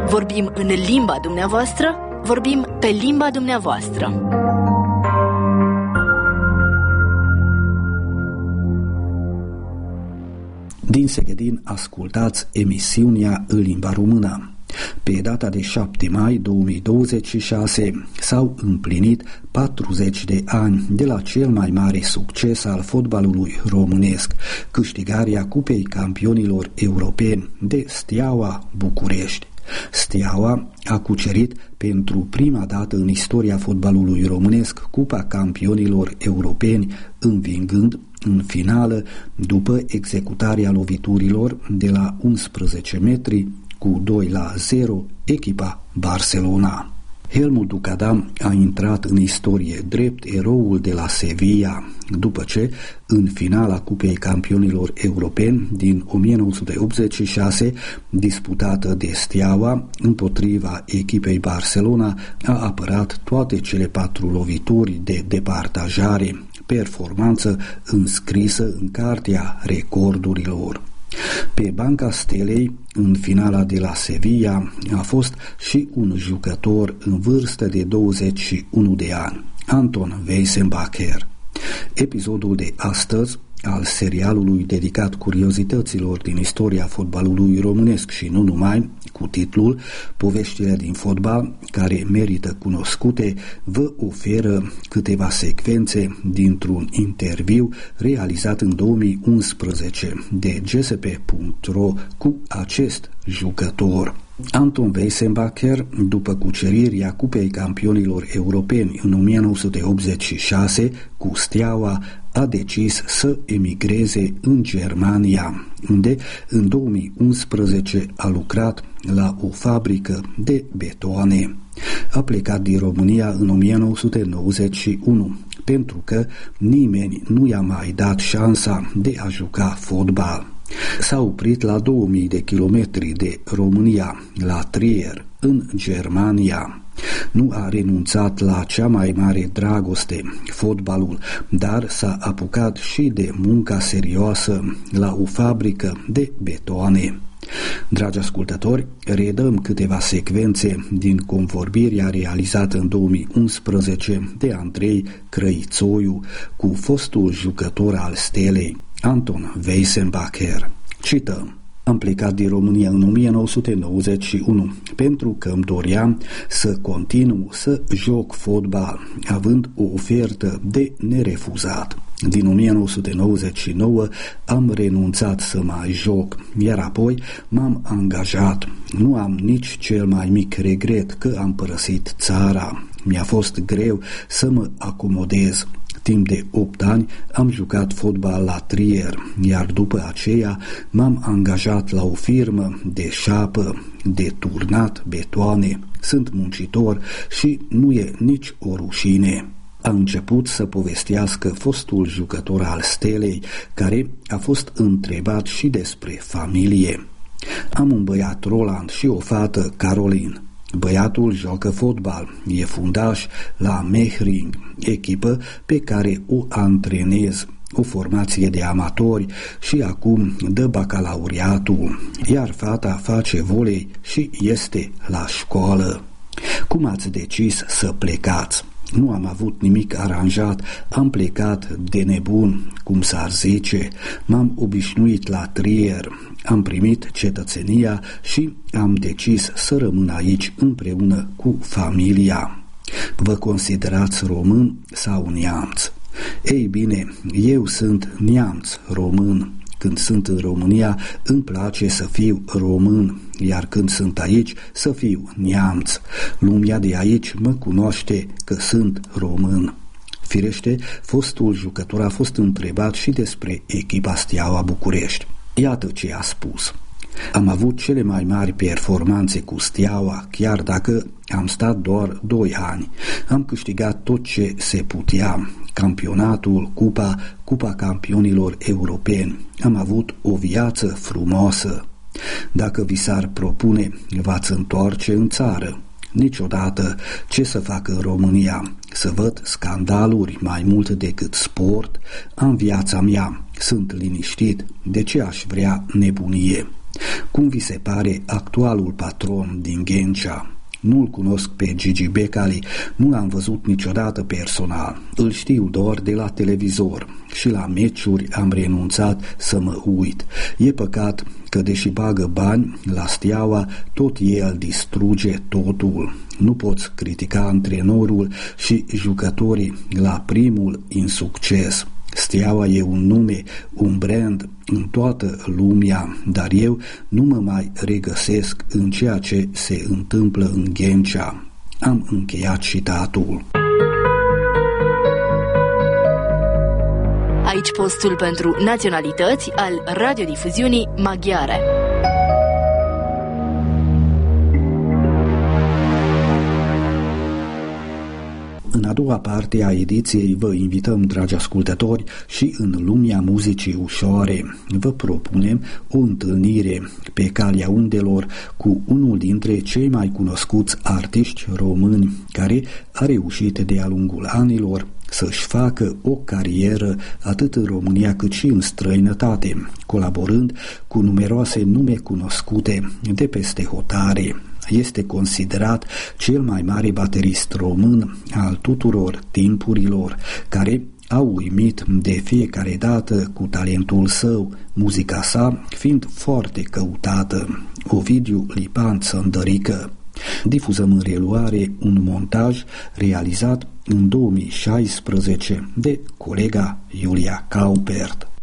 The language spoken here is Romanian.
Vorbim în limba dumneavoastră, vorbim pe limba dumneavoastră. Din Segedin ascultați emisiunea în limba română. Pe data de 7 mai 2026 s-au împlinit 40 de ani de la cel mai mare succes al fotbalului românesc, câștigarea Cupei Campionilor Europeni de Steaua București. Steaua a cucerit pentru prima dată în istoria fotbalului românesc Cupa Campionilor Europeni, învingând în finală, după executarea loviturilor de la 11 metri cu 2-0, echipa Barcelona. Helmut Ducadam a intrat în istorie drept eroul de la Sevilla, după ce, în finala Cupei Campionilor Europeni din 1986, disputată de Steaua împotriva echipei Barcelona, a apărat toate cele 4 lovituri de departajare, performanță înscrisă în cartea recordurilor. Pe banca Stelei, în finala de la Sevilla, a fost și un jucător în vârstă de 21 de ani, Anton Weissenbacher. Episodul de astăzi al serialului dedicat curiozităților din istoria fotbalului românesc și nu numai, cu titlul Poveștile din fotbal care merită cunoscute, vă oferă câteva secvențe dintr-un interviu realizat în 2011 de gsp.ro cu acest jucător. Anton Weissenbacher, după cucerirea Cupei Campionilor Europeni în 1986 cu Steaua, a decis să emigreze în Germania, unde în 2011 a lucrat la o fabrică de betoane. A plecat din România în 1991, pentru că nimeni nu i-a mai dat șansa de a juca fotbal. S-a oprit la 2000 de kilometri de România, la Trier, în Germania. Nu a renunțat la cea mai mare dragoste, fotbalul, dar s-a apucat și de munca serioasă la o fabrică de betoane. Dragi ascultători, redăm câteva secvențe din convorbirea realizată în 2011 de Andrei Crăițoiu cu fostul jucător al Stelei, Anton Weissenbacher. Cităm. Am plecat din România în 1991 pentru că îmi doream să continu să joc fotbal, având o ofertă de nerefuzat. Din 1999 am renunțat să mai joc, iar apoi m-am angajat. Nu am nici cel mai mic regret că am părăsit țara. Mi-a fost greu să mă acomodez. Timp de 8 ani am jucat fotbal la Trier, iar după aceea m-am angajat la o firmă de șapă, de turnat betoane. Sunt muncitor și nu e nici o rușine. A început să povestească fostul jucător al Stelei, care a fost întrebat și despre familie. Am un băiat Roland și o fată Caroline. Băiatul joacă fotbal, e fundaș la Mechring, echipă pe care o antrenez, o formație de amatori și acum dă bacalaureatul, iar fata face volei și este la școală. Cum ați decis să plecați? Nu am avut nimic aranjat, am plecat de nebun, cum s-ar zice, m-am obișnuit la Trier, am primit cetățenia și am decis să rămân aici împreună cu familia. Vă considerați român sau neamț? Ei bine, eu sunt neamț român. Când sunt în România, îmi place să fiu român, iar când sunt aici, să fiu neamț. Lumea de aici mă cunoaște că sunt român. Firește, fostul jucător a fost întrebat și despre echipa Steaua București. Iată ce a spus. Am avut cele mai mari performanțe cu Steaua, chiar dacă am stat doar 2 ani. Am câștigat tot ce se putea, campionatul, Cupa Campionilor Europeni. Am avut o viață frumoasă. Dacă vi s-ar propune, v-ați întoarce în țară. Niciodată. Ce să fac în România? Să văd scandaluri mai mult decât sport? Am viața mea. Sunt liniștit. De ce aș vrea nebunie? Cum vi se pare actualul patron din Ghencea? Nu-l cunosc pe Gigi Becali, nu l-am văzut niciodată personal, îl știu doar de la televizor și la meciuri am renunțat să mă uit. E păcat că deși bagă bani la Steaua, tot el distruge totul. Nu poți critica antrenorul și jucătorii la primul insucces. Steaua e un nume, un brand în toată lumea, dar eu nu mă mai regăsesc în ceea ce se întâmplă în Ghencea. Am încheiat citatul. Aici postul pentru naționalități al radiodifuziunii maghiare. În a doua parte a ediției vă invităm, dragi ascultători, și în lumea muzicii ușoare. Vă propunem o întâlnire pe calea undelor cu unul dintre cei mai cunoscuți artiști români, care a reușit de-a lungul anilor să-și facă o carieră atât în România cât și în străinătate, colaborând cu numeroase nume cunoscute de peste hotare. Este considerat cel mai mare baterist român al tuturor timpurilor, care a uimit de fiecare dată cu talentul său, muzica sa fiind foarte căutată. Ovidiu Lipan Țăndărică. Difuzăm în reluare un montaj realizat în 2016 de colega Iulia Kaupert.